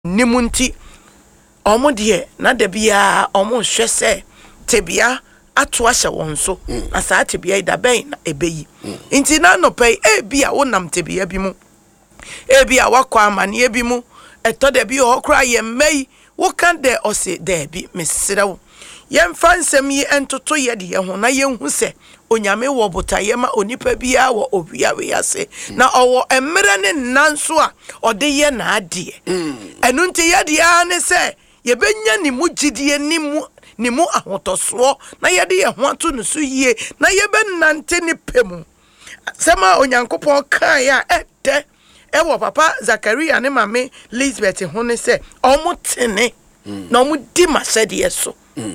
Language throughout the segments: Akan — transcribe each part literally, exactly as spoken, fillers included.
nimunti omo de na da bia omo hwe se tebia ato ahye won so na saa tebia da ben na ebeyi nti na no pay e bia wonam tebia bi mu e bia wakwa amane bi mu eto da bi ho kra ye mai wo kan de ose da bi mesrew yemfa nsem yi entoto ye de ho na yenhu se onyame wo botaye ma onipa bia wo obia we ase na owo emre ne nanso a ode ye na ade enu nti ye de a ne se ye benya ni mu gidie ni mu ni mu ahotoso na ye de ye ho ato no so yie na ye benante ni pemu sema onyankopon kan ya ede ewo papa Zakaria ne mame Elizabeth ho ne se omutene na omudi masede yeso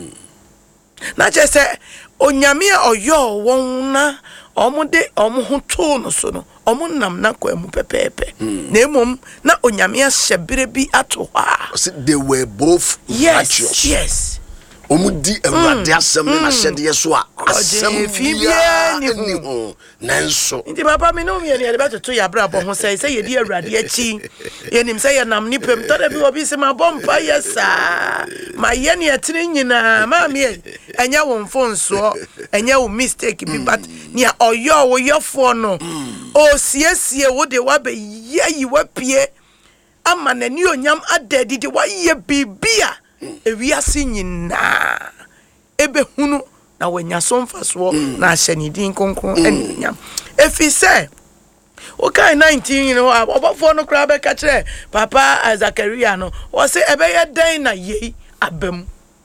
na je se onyame a oyo won na omude omuhuto no so no omunam na kwamu pepepe na emom na onyame a hyebere bi ato ha they were both yes, righteous. Yes. Omudi ewrade asem na hyede so a asem fibia ni ho nanso ndi papa me no me ne de beto ya bra bo ho sai sai ye di ewrade achi ye nim sai ye nam ni pem to da bi obi se ma bompa yesa ma ye ne etini nyina ma me enya wo mfonso enya wo mistake bi but nia oyo wo yofo no o siesie wo de wa be ye yi wa pie ama na ni onyam adadi de wa ye bibia ewiase nyina ebe hunu na wanya somfaso na ahyanidin konkon anyam efi se o kai nineteen you know obofo no kra be ka kire papa Zakaria no o se ebe ye den na ye abam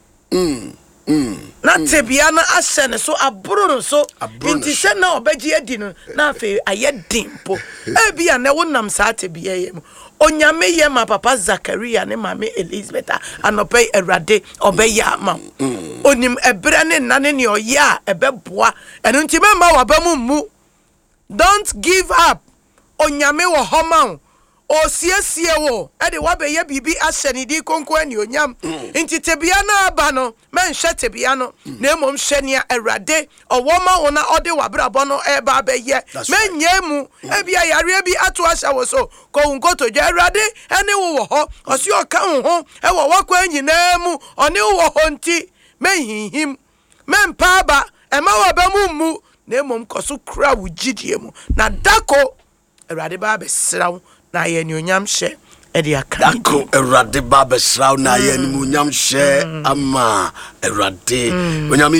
mm mm na tebia na ahye ne so aburo no so nti se na obeji adi no na afi aye dimpo e bia na wonam sa tebia ye mu onyame ye ma papa Zakaria ne mame Elizabeth anope erade obeya ma onim ebre ne nane ne oya ebeboa enu nti memba wabamu mu don't give up onyame wo homa o siesie wo e de wabeye bibi ahyenidi konko ani onyam nti tebia na aba no menhwe tebia no na emom hwenia erade owoma wo na ode wabrabo no e ba beye menyemu e bia yare bi ato ahya wo so ko nkoto je erade ene wo ho osi oka ho e wo wakwa nyina mu one wo ho nti menhihim mempa ba e ma wabamu mu na emom koso kra wo gidie mu na dako erade ba be srawo na ye ni onyam hye e de aka dako erade ba be srawo na ye ni onyam hye ama erade onyam